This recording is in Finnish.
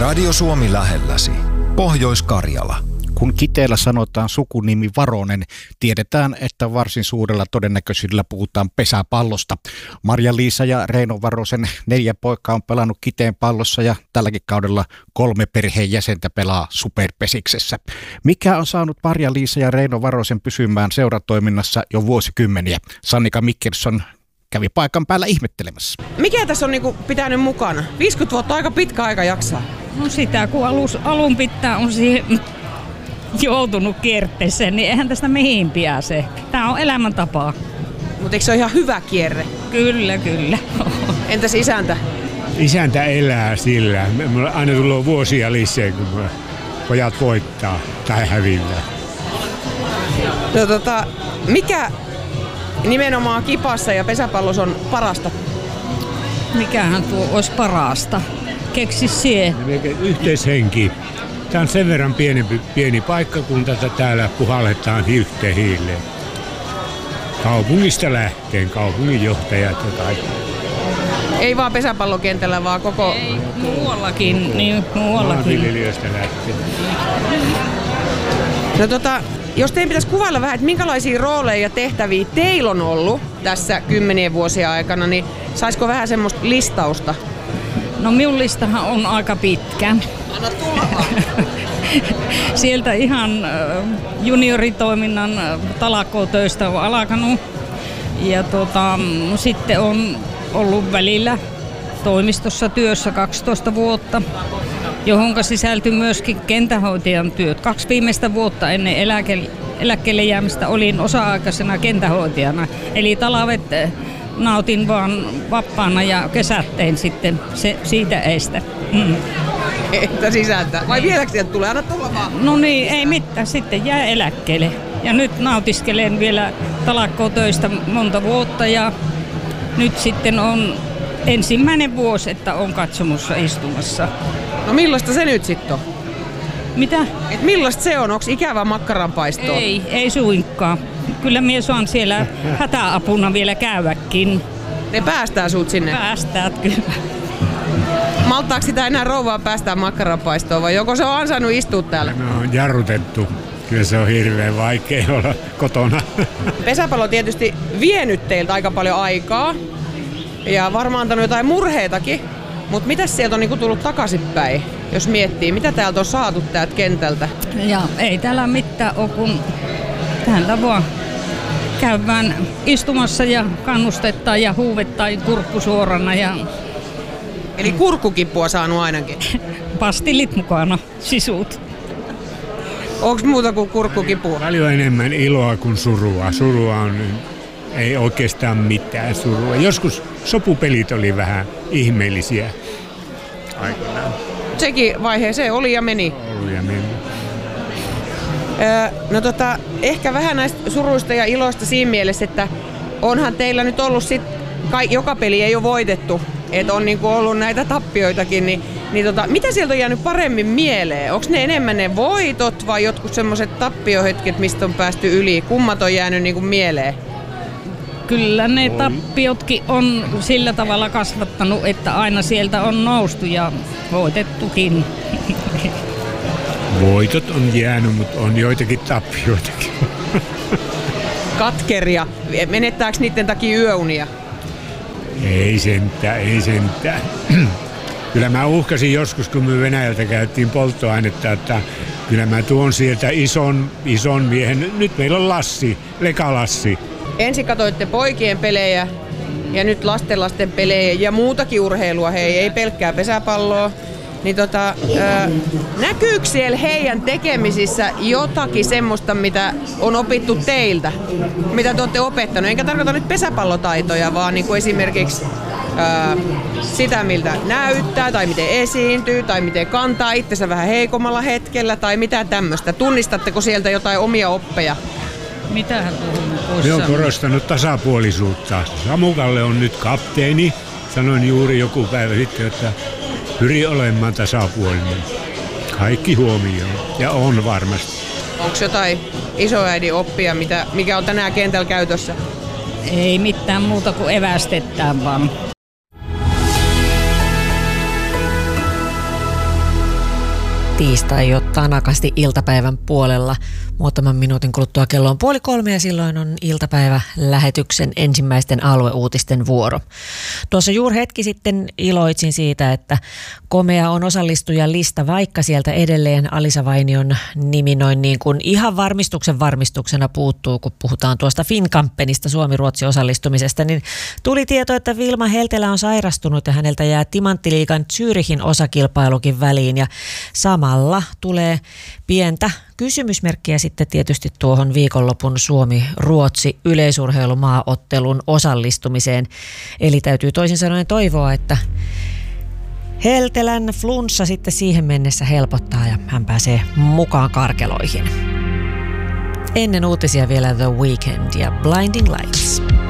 Radio Suomi lähelläsi. Pohjois-Karjala. Kun Kiteellä sanotaan sukunimi Varonen, tiedetään, että varsin suurella todennäköisyydellä puhutaan pesäpallosta. Marja-Liisa ja Reino Varosen 4 poikaa on pelannut Kiteen pallossa ja tälläkin kaudella 3 perheenjäsentä pelaa superpesiksessä. Mikä on saanut Marja-Liisa ja Reino Varosen pysymään seuratoiminnassa jo vuosikymmeniä? Sannika Mikkelson kävi paikan päällä ihmettelemässä. Mikä tässä on pitänyt mukana? 50 vuotta aika pitkä aika jaksaa. No sitä, kun alun pitää on siihen joutunut kierteeseen, niin eihän tästä mihin pääse. Tämä on elämäntapaa. Mutta eikö se ole ihan hyvä kierre? Kyllä, kyllä. Entäs isäntä? Isäntä elää sillä. Mulla aina tulee vuosia lisää, kun pojat voittaa tai hävillä. No, mikä nimenomaan kipassa ja pesäpallossa on parasta? Mikähän tuo olisi parasta? Keksi sie. Yhteishenki. Tämä on sen verran pieni paikkakunta, että täällä puhalletaan yhteen hiileen. Kaupungista lähteen, kaupunginjohtajat ja kaikki. Ei vaan pesäpallokentällä, vaan koko... Ei, muuallakin. Niin, muuallakin. Maanviljelijöistä lähtien. No jos teidän pitäisi kuvailla vähän, että minkälaisia rooleja ja tehtäviä teillä on ollut tässä 10 vuosien aikana, niin saisiko vähän semmoista listausta? No minun listahan on aika pitkä. Anna tulla. Sieltä ihan junioritoiminnan talkootöistä on alkanut. Ja sitten on ollut välillä toimistossa työssä 12 vuotta, johonka sisältyi myöskin kentähoitajan työt. 2 viimeistä vuotta ennen eläkkeelle jäämistä olin osa-aikaisena kentähoitajana. Eli talvet nautin vaan vapaana ja kesät tein sitten siitä eistä. Entä sisältä? Vai vieläkö sieltä tulee? Anna tulla vaan. No niin, ei mitään. Sitten jää eläkkeelle. Ja nyt nautiskelen vielä talkootöistä monta vuotta ja nyt sitten on ensimmäinen vuosi, että on katsomossa istumassa. No millaista se nyt sitten on? Mitä? Et millaista se on? Onko ikävä makkaranpaistoa? Ei suinkaan. Kyllä minä saan siellä hätäapuna vielä käydäkin. Ne päästää sut sinne? Päästää, kyllä. Maltaako sitä enää rouvaa päästää makkaranpaistoon vai joko se on ansainnut istua täällä? No on jarrutettu. Kyllä se on hirveän vaikea olla kotona. Pesäpallo tietysti vienyt teiltä aika paljon aikaa ja varmaan antanut jotain murheitakin. Mutta mitäs sieltä on tullut takaisinpäin, jos miettii? Mitä täältä on saatu täältä kentältä? Ja ei täällä mitään ole, kun täällä vaan käydään istumassa ja kannustetaan ja huuvettaa kurkku suorana. Ja... Eli kurkkukipua saanut ainakin? Pastillit mukana, sisut. Onko muuta kuin kurkkukipua? Paljon enemmän iloa kuin surua. Surua on, ei oikeastaan mitään surua. Joskus sopupelit oli vähän ihmeellisiä aikanaan. Sekin vaihe, se oli ja meni. Oli ja meni. Ehkä vähän näistä suruista ja iloista siinä mielessä, että onhan teillä nyt ollut joka peli ei ole voitettu. Että on ollut näitä tappioitakin, mitä sieltä on jäänyt paremmin mieleen? Onko ne enemmän ne voitot vai jotkut semmoiset tappiohetket, mistä on päästy yli? Kummat on jäänyt mieleen? Kyllä ne tappiotkin on sillä tavalla kasvattanut, että aina sieltä on noustu ja voitettukin. Voitot on jäänyt, mutta on joitakin tappioitakin. Katkeria. Menettääkö niiden takia yöunia? Ei sentään. Kyllä mä uhkasin joskus, kun me Venäjältä käytiin polttoainetta, että kyllä mä tuon sieltä ison miehen. Nyt meillä on Leka-Lassi. Ensin katsoitte poikien pelejä ja nyt lasten pelejä ja muutakin urheilua, ei pelkkää pesäpalloa. Niin näkyykö siellä heidän tekemisissä jotakin semmoista, mitä on opittu teiltä? Mitä te olette opettanut? Enkä tarkoita nyt pesäpallotaitoja, vaan esimerkiksi sitä, miltä näyttää, tai miten esiintyy, tai miten kantaa itsensä vähän heikommalla hetkellä, tai mitä tämmöistä. Tunnistatteko sieltä jotain omia oppeja? Mitähän Me on korostanut tasapuolisuutta. Samukalle on nyt kapteeni. Sanoin juuri joku päivä sitten, että pyri olemaan tasapuolinen. Kaikki huomioon. Ja on varmasti. Onko jotain isoäidin oppia, mikä on tänään kentällä käytössä? Ei mitään muuta kuin evästetään vaan. Tiistai jo tanakasti iltapäivän puolella. Muutaman minuutin kuluttua kello on 2:30 ja silloin on iltapäivälähetyksen ensimmäisten alueuutisten vuoro. Tuossa juuri hetki sitten iloitsin siitä, että komea on osallistujalista, vaikka sieltä edelleen Alisa Vainion nimi noin niin kuin ihan varmistuksena puuttuu, kun puhutaan tuosta Finnkampenista, Suomi-Ruotsi osallistumisesta, niin tuli tieto, että Vilma Heltelä on sairastunut ja häneltä jää Timanttiliigan Zürichin osakilpailukin väliin ja samalla tulee pientä kysymysmerkkiä sitten tietysti tuohon viikonlopun Suomi-Ruotsi yleisurheilumaaottelun osallistumiseen. Eli täytyy toisin sanoen toivoa, että Heltelän flunssa sitten siihen mennessä helpottaa ja hän pääsee mukaan karkeloihin. Ennen uutisia vielä The Weeknd ja Blinding Lights.